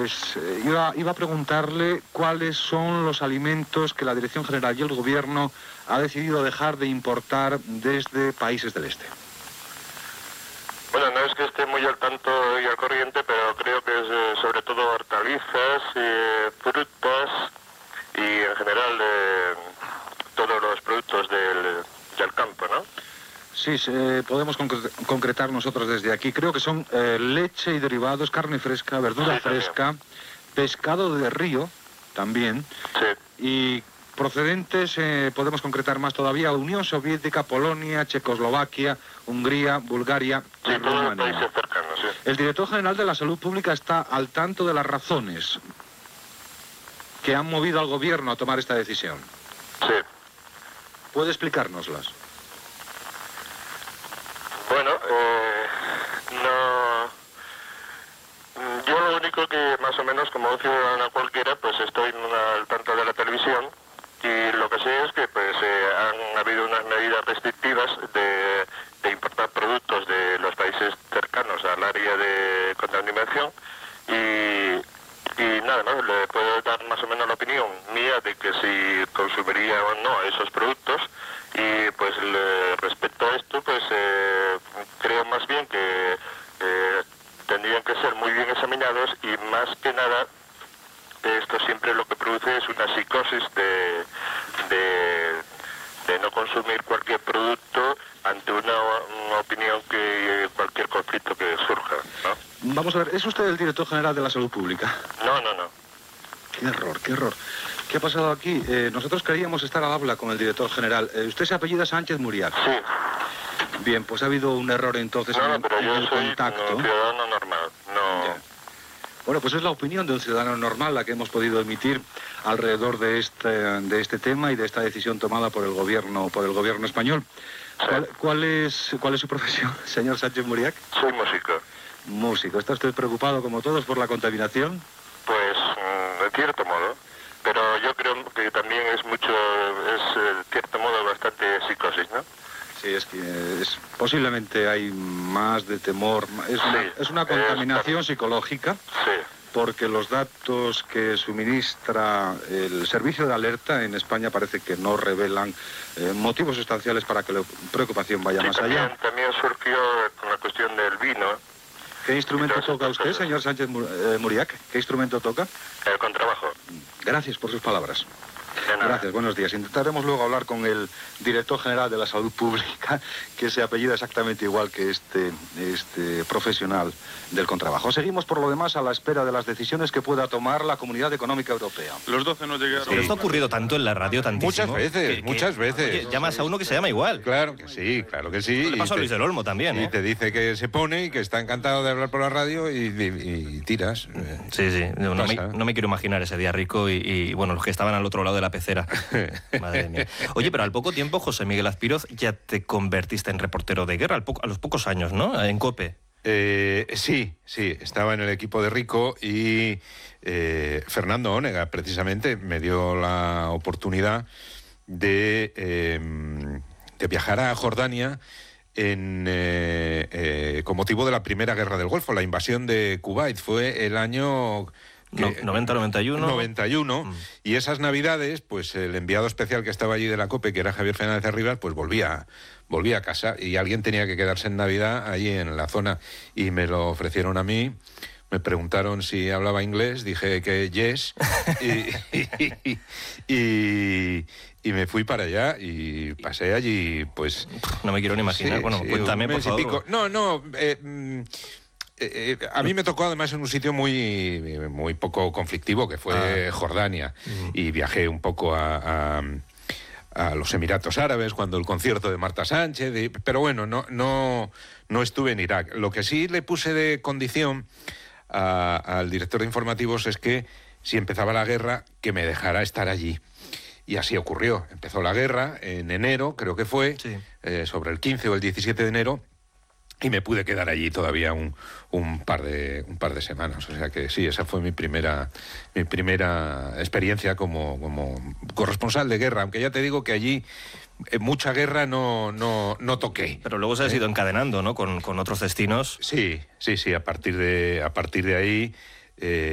pues iba a preguntarle cuáles son los alimentos que la Dirección General y el Gobierno ha decidido dejar de importar desde países del este. Bueno, no es que esté muy al tanto y al corriente, pero creo que es sobre todo hortalizas, frutas y en general todos los productos del campo, ¿no? Sí, podemos concretar nosotros desde aquí. Creo que son leche y derivados, carne fresca, verdura fresca, pescado de río también. Sí. Y procedentes, podemos concretar más todavía, Unión Soviética, Polonia, Checoslovaquia, Hungría, Bulgaria y Sí, todos los Rumanía. países cercanos, sí. El director general de la Salud Pública está al tanto de las razones que han movido al gobierno a tomar esta decisión. Sí. ¿Puede explicárnoslas? Bueno, yo lo único que más o menos como un ciudadano cualquiera, pues estoy al tanto de la televisión y lo que sé es que pues han habido unas medidas restrictivas de importar productos de los países cercanos al área de contaminación y nada más, le puedo dar más o menos la opinión mía de que si consumiría o no esos productos y pues respecto a esto pues creo más bien que tendrían que ser muy bien examinados y más que nada esto siempre lo que produce es una psicosis de no consumir cualquier producto ante una opinión que cualquier conflicto que surja, ¿no? Vamos a ver, ¿es usted el director general de la Salud Pública? No. Qué error, qué error. ¿Qué ha pasado aquí? Nosotros queríamos estar al habla con el director general. Usted se apellida Sánchez Muriac. Sí. Bien, pues ha habido un error entonces en pero yo el soy contacto. un ciudadano normal, no. Ya. Bueno, pues es la opinión de un ciudadano normal la que hemos podido emitir alrededor de este tema y de esta decisión tomada por el gobierno español. Sí. ¿Cuál es su profesión, señor Sánchez Muriac? Soy músico. Músico. ¿Está usted preocupado, como todos, por la contaminación? Pues, en cierto modo. Pero yo creo que también es en cierto modo, bastante psicosis, ¿no? Sí, es que posiblemente hay más de temor. Es una contaminación psicológica. Sí. Porque los datos que suministra el servicio de alerta en España parece que no revelan motivos sustanciales para que la preocupación vaya más allá. También surgió con la cuestión del vino. ¿Qué instrumento toca usted, señor Sánchez Muriac? ¿Qué instrumento toca? El contrabajo. Gracias por sus palabras. De nada. Gracias, buenos días. Intentaremos luego hablar con el director general de la Salud Pública, que se apellida exactamente igual que este profesional del contrabajo. Seguimos, por lo demás, a la espera de las decisiones que pueda tomar la Comunidad Económica Europea. Los 12 no llegaron. Pero esto ha ocurrido tanto en la radio, tantísimo. Muchas veces. Oye, llamas a uno que se llama igual. Claro que sí. Le pasó a Luis del Olmo también, Y te dice que se pone y que está encantado de hablar por la radio y tiras. Sí. No me quiero imaginar ese día rico y bueno, los que estaban al otro lado de la pecera. Madre mía. Oye, pero al poco tiempo, José Miguel Azpiroz, ya te convertiste en reportero de guerra, a los pocos años, ¿no? En COPE. Sí, estaba en el equipo de Rico y Fernando Onega, precisamente, me dio la oportunidad de viajar a Jordania con motivo de la Primera Guerra del Golfo, la invasión de Kuwait. Fue el año... 91. Y esas navidades, pues el enviado especial que estaba allí de la COPE, que era Javier Fernández Arribas, pues volvía a casa y alguien tenía que quedarse en Navidad allí en la zona y me lo ofrecieron a mí. Me preguntaron si hablaba inglés, dije que yes y me fui para allá y pasé allí, pues... No me quiero ni imaginar, sí, bueno, cuéntame, por favor. A mí me tocó además en un sitio muy poco conflictivo, que fue Jordania, y viajé un poco a los Emiratos Árabes cuando el concierto de Marta Sánchez, pero bueno, no estuve en Irak. Lo que sí le puse de condición al director de informativos es que si empezaba la guerra, que me dejara estar allí. Y así ocurrió. Empezó la guerra en enero, creo que fue, sobre el 15 o el 17 de enero, y me pude quedar allí todavía un par de semanas. O sea que sí, esa fue mi primera experiencia como corresponsal de guerra, aunque ya te digo que allí mucha guerra no toqué. Pero luego se has ido encadenando, ¿no? Con otros destinos. Sí, a partir de ahí